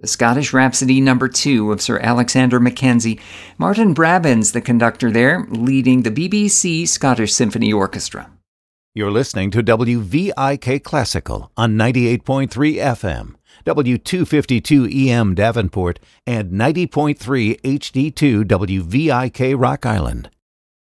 The Scottish Rhapsody No. 2 of Sir Alexander Mackenzie. Martin Brabant's the conductor there, leading the BBC Scottish Symphony Orchestra. You're listening to WVIK Classical on 98.3 FM, W252 EM Davenport, and 90.3 HD2 WVIK Rock Island.